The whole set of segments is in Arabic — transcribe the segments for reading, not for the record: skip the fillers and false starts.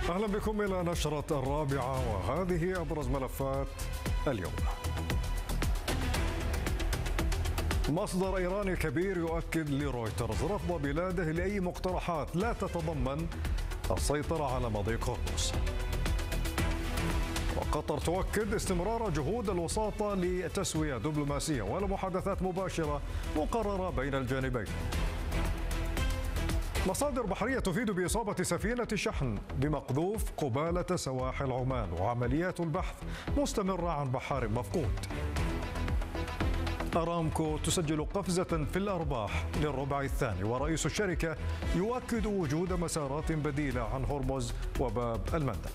أهلا بكم إلى نشرة الرابعة، وهذه أبرز ملفات اليوم. مصدر إيراني كبير يؤكد لرويترز رفض بلاده لأي مقترحات لا تتضمن السيطرة على مضيق هرمز. وقطر تؤكد استمرار جهود الوساطة لتسوية دبلوماسية ولا محادثات مباشرة مقررة بين الجانبين. مصادر بحرية تفيد بإصابة سفينة شحن بمقذوف قبالة سواحل عمان، وعمليات البحث مستمرة عن بحار مفقود. أرامكو تسجل قفزة في الأرباح للربع الثاني، ورئيس الشركة يؤكد وجود مسارات بديلة عن هرمز وباب المندب.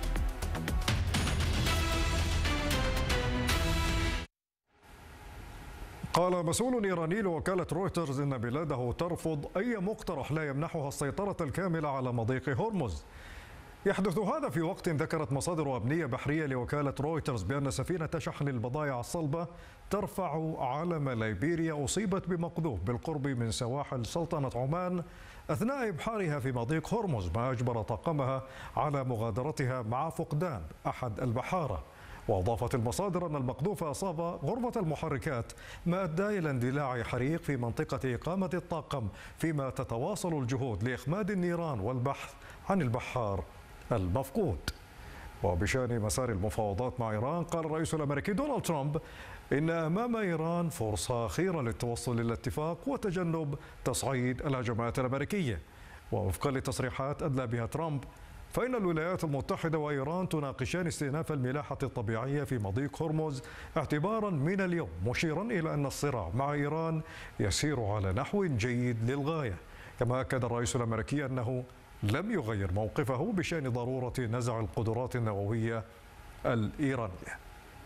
قال مسؤول إيراني لوكالة رويترز إن بلاده ترفض أي مقترح لا يمنحها السيطرة الكاملة على مضيق هرمز. يحدث هذا في وقت ذكرت مصادر أمنية بحرية لوكالة رويترز بأن سفينة شحن البضائع الصلبة ترفع علم ليبيريا أصيبت بمقذوف بالقرب من سواحل سلطنة عمان أثناء إبحارها في مضيق هرمز، ما أجبر طاقمها على مغادرتها مع فقدان أحد البحارة. وأضافت المصادر أن المقذوف أصاب غرفة المحركات، ما أدى إلى اندلاع حريق في منطقة إقامة الطاقم، فيما تتواصل الجهود لإخماد النيران والبحث عن البحار المفقود. وبشأن مسار المفاوضات مع إيران، قال الرئيس الأمريكي دونالد ترامب إن أمام إيران فرصة أخيرة للتوصل إلى اتفاق وتجنب تصعيد الهجمات الأمريكية. ووفقا لتصريحات أدلى بها ترامب، فإن الولايات المتحدة وإيران تناقشان استئناف الملاحة الطبيعية في مضيق هرمز اعتبارا من اليوم، مشيرا إلى أن الصراع مع إيران يسير على نحو جيد للغاية. كما أكد الرئيس الأمريكي أنه لم يغير موقفه بشأن ضرورة نزع القدرات النووية الإيرانية.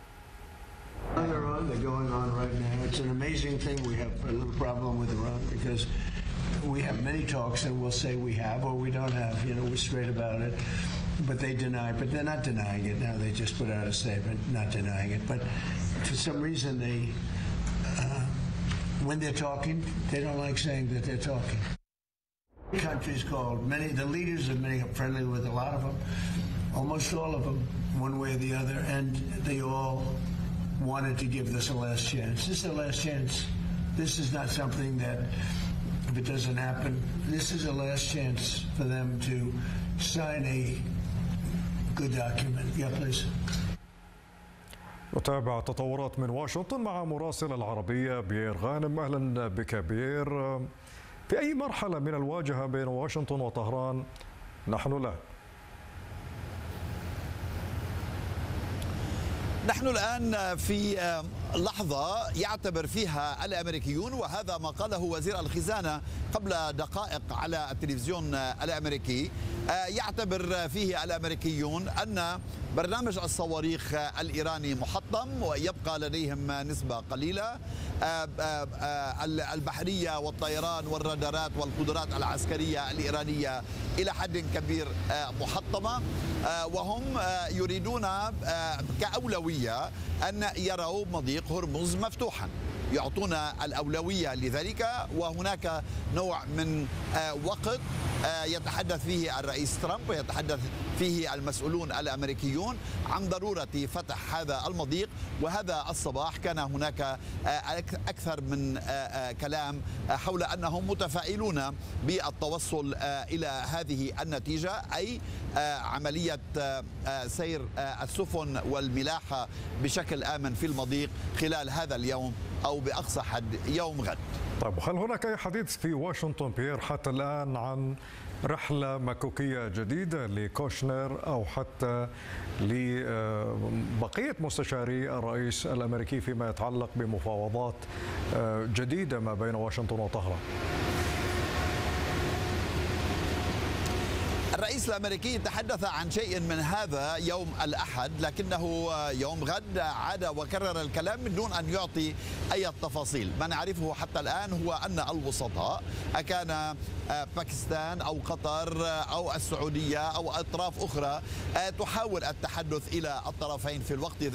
We have many talks and we'll say we have or we don't have, we're straight about it, but they deny, but they're not denying it now. They just put out a statement not denying it, but for some reason when they're talking, they don't like saying that they're talking. Countries called, the leaders of many are friendly with a lot of them, almost all of them, one way or the other, and they all wanted to give this a last chance. This is the last chance. This is not something that, if it doesn't happen, this is a last chance for them to sign a good document. Yeah, please. نتابع التطورات من واشنطن مع مراسل العربية بيير غانم. أهلا بك بيير. في أي مرحلة من الواجهة بين واشنطن وطهران نحن الآن؟ نحن الآن في لحظة يعتبر فيها الأمريكيون، وهذا ما قاله وزير الخزانة قبل دقائق على التلفزيون الأمريكي، يعتبر فيه الأمريكيون أن برنامج الصواريخ الإيراني محطم ويبقى لديهم نسبة قليلة. البحرية والطيران والرادارات والقدرات العسكرية الإيرانية إلى حد كبير محطمة، وهم يريدون كأولوية أن يروا مضيق هرمز مفتوحا، يعطون الأولوية لذلك. وهناك نوع من وقت يتحدث فيه الرئيس ترامب ويتحدث فيه المسؤولون الأمريكيون عن ضرورة فتح هذا المضيق. وهذا الصباح كان هناك أكثر من كلام حول أنهم متفائلون بالتوصل إلى هذه النتيجة، أي عملية سير السفن والملاحة بشكل آمن في المضيق خلال هذا اليوم أو بأقصى حد يوم غد. طيب، هل هناك أي حديث في واشنطن بيير حتى الآن عن رحلة مكوكية جديدة لكوشنر أو حتى لبقية مستشاري الرئيس الأمريكي فيما يتعلق بمفاوضات جديدة ما بين واشنطن وطهران؟ الرئيس الأمريكي تحدث عن شيء من هذا يوم الأحد، لكنه يوم غد عاد وكرر الكلام من دون أن يعطي أي تفاصيل. ما نعرفه حتى الآن هو أن الوسطاء، أكان باكستان أو قطر أو السعودية أو أطراف أخرى، تحاول التحدث إلى الطرفين في الوقت